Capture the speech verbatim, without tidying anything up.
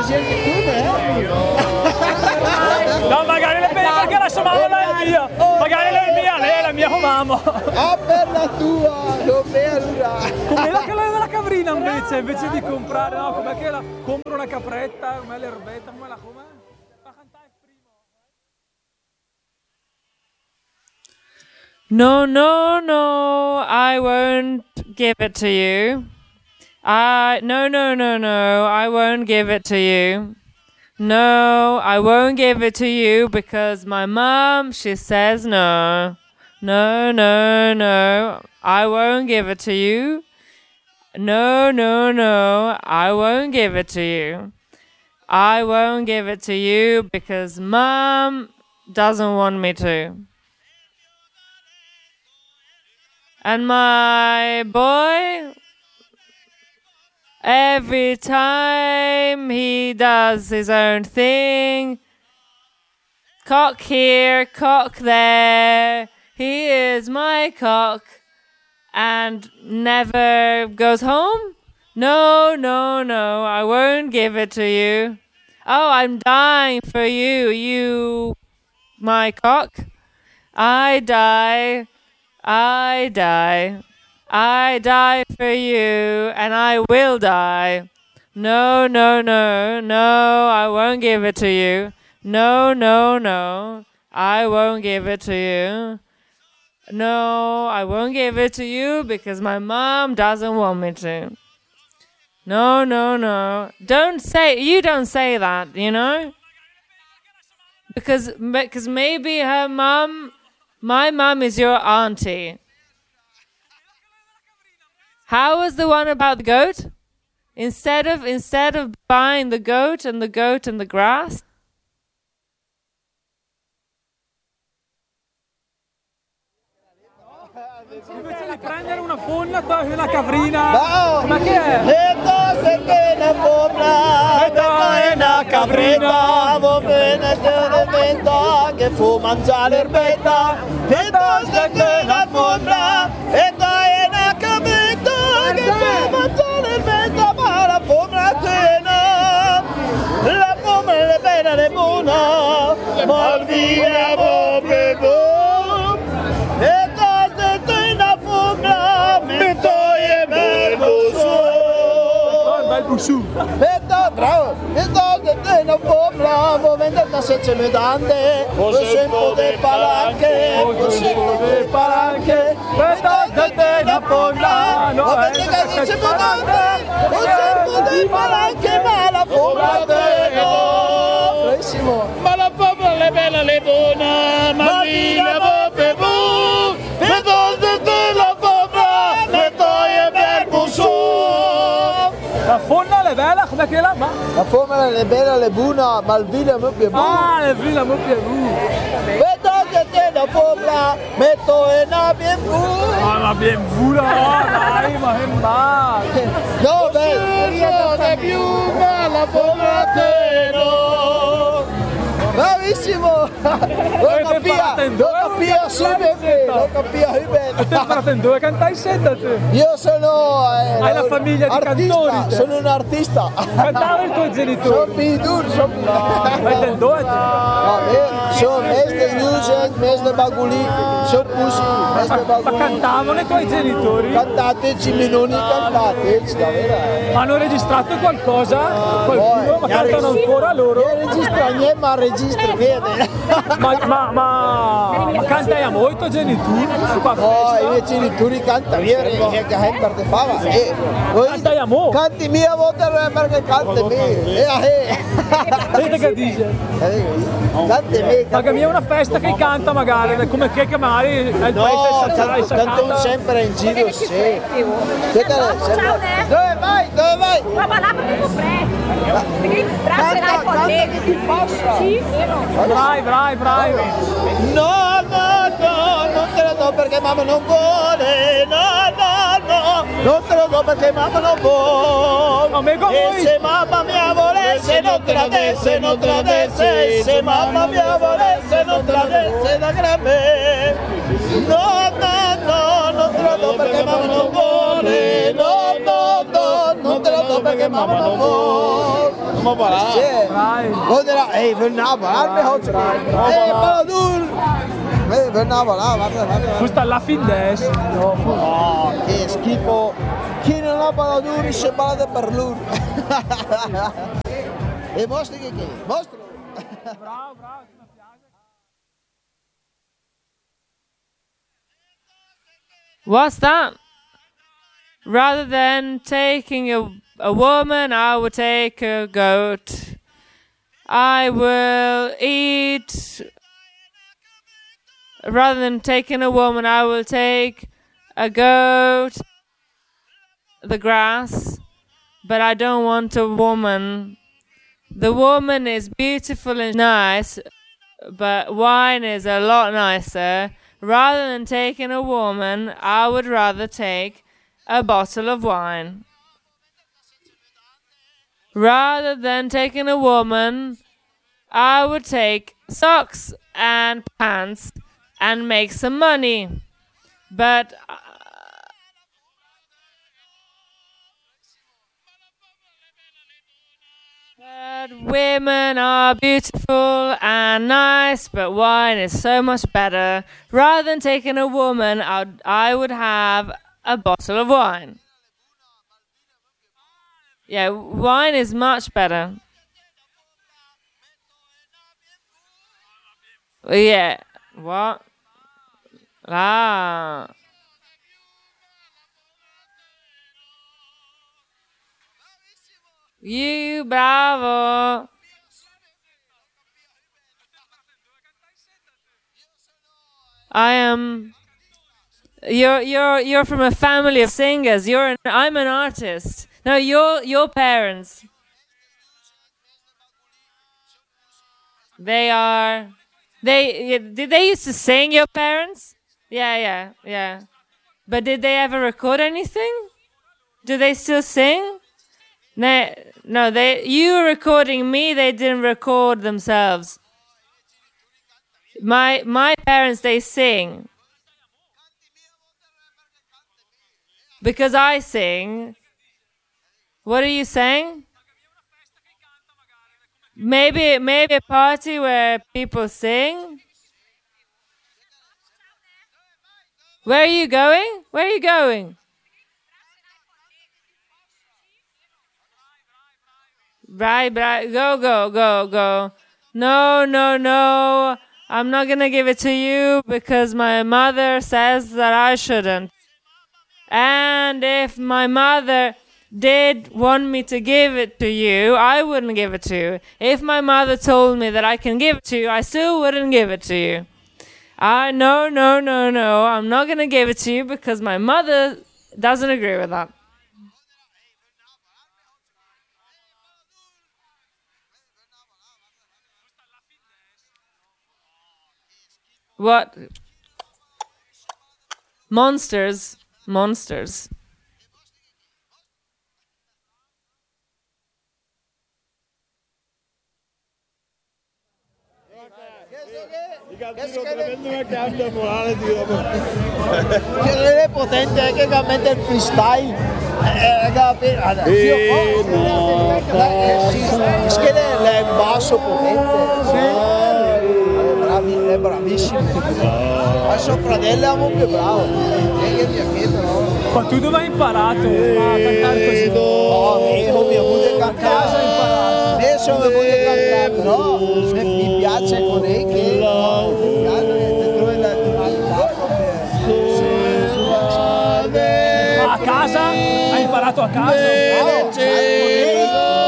così anche tu, eh? No, magari le penne perché la sua mamma non è mia. Magari lei è mia, lei è la mia mamma. Ah, per la tua, non vera. Com'era che aveva la cavrina invece, invece di comprare, no, com'è che la compro una capretta, com'è l'erbetta, com'è la com'è? No, no, no, I won't give it to you. I, no, no, no, no, I won't give it to you. No, I won't give it to you because my mom, she says no. No, no, no, I won't give it to you. No, no, no, I won't give it to you. I won't give it to you because mom doesn't want me to. And my boy, every time he does his own thing, cock here, cock there, he is my cock, and never goes home? No, no, no, I won't give it to you. Oh, I'm dying for you, you, my cock. I die. I die. I die for you, and I will die. No, no, no, no, I won't give it to you. No, no, no, I won't give it to you. No, I won't give it to you because my mom doesn't want me to. No, no, no. Don't say, you don't say that, you know? Because, because maybe her mom... My mom is your auntie. How was the one about the goat? Instead of instead of buying the goat and the goat and the grass. Invece di prendere una fonna, togli una cavrina. No! Ma che è? Le cose che ne fumla, e una cavrina, va bene se venta, che fu mangiare l'erbetta. Le cose che ne fumla, e una cavrina, che fu mangiare l'erbetta, ma la fumla cena. La fumla è bella, è buona, ma il vino è bevuto. Veda, bravo, veda che te non può bravo, vendetta se ce le dante, o sempre dei palanche, o sempre dei palanche, veda che te non può bravo, vendetta se ce le dante, o sempre dei palanche, ma la fuoca te no. Bravissimo. Ma la popla è bella, è buona, ma vina boppe bu, veda che te la popla, me toglie per busso. La fonna è bella, com'è che la ma? La fonna è bella, è buona, ma il vino è molto buono. Ah, il vino è molto buono. Vedo che te la fonna, metto in una bien buona. Ah, ma bien buona, dai, ma che male. No, beh, è più bella fonna te no. Bravissimo! Lo capia, lo capia subito, lo capia subito. Te frate dove cantai senta te? Io sono eh, Hai la famiglia di artista, cantori te? Sono un artista. Cantava i tuoi genitori? Sono pidur, sono pidur. Ma te dove te? No, sono mestre music, mestre baguli, sono pusi, mestre Ma baguli. cantavano i tuoi genitori? Cantate, ciminoni, cantate, davvero. Ma hanno registrato qualcosa? Qualcuno? Ma cantano ancora loro? Non registra niente, ma registra, vede. Ma, ma, ma, ma cantai a moi i tuoi genitori? No, i miei genitori cantano, io che gente fava. Cantai a mo? Canti mia volta perché canta me. Senti che dice? Canta me. Ma che mi è una festa che canta magari, come che che magari è il No, paese canto, canto sempre in giro, sì. Dove vai? Dove vai? Ma va là perché fa presto. Perché brasserai con te. Sì, Vai, vai, vai. No, no, no, non te lo do perché mamma non vuole. No, no, no, non te lo do perché mamma non vuole. E se mamma mia volesse non te la desse, non te la desse. Se mamma mia volesse non te la desse da grande. No, no, no, non te lo do perché mamma non vuole. No, no, no, non te lo do no, perché mamma non vuole. Non mi parla. Sì. Dai. Vuol dire, ehi, vieni a parlarmi, oggi. Ehi, Baladur. Ehi, vieni a parlare, guarda, guarda. Questa è la Findes. No, Oh, che schifo. Chi non ha Baladur si balla per lui. E mostri che che? Mostro. bravo, bravo. What's that? Rather than taking a, a woman, I would take a goat. I will eat. Rather than taking a woman, I will take a goat, the grass, but I don't want a woman. The woman is beautiful and nice, but wine is a lot nicer. Rather than taking a woman, I would rather take a bottle of wine. Rather than taking a woman, I would take socks and pants and make some money. But uh, but women are beautiful and nice, but wine is so much better. Rather than taking a woman, I'd, I would have a bottle of wine. Yeah, wine is much better. Yeah. What? Ah. You bravo. I am. You're you're you're from a family of singers. You're an, I'm an artist. No, your your parents. They are. They did they used to sing, your parents? Yeah, yeah, yeah. But did they ever record anything? Do they still sing? No, no. They you were recording me. They didn't record themselves. My my parents, they sing. Because I sing. What are you saying? Maybe maybe a party where people sing. Where are you going? Where are you going? Right, right. Go, go, go, go. No, no, no. I'm not gonna give it to you because my mother says that I shouldn't. And if my mother did want me to give it to you, I wouldn't give it to you. If my mother told me that I can give it to you, I still wouldn't give it to you. I no, no, no, no. I'm not gonna give it to you because my mother doesn't agree with that. What? Monsters. Monsters. Che è potente anche che mette il freestyle. Eh, capito? Schede è in basso potente. È bravissimo. Ma suo fratello è molto bravo. Che mi ha chiesto, no? Ma tu dove hai imparato a cantare così? No, io mi ho avuto cantare. Adesso mi ho avuto cantare, però mi piace con lei che mi a casa? Hai imparato a casa? Bravo, con lei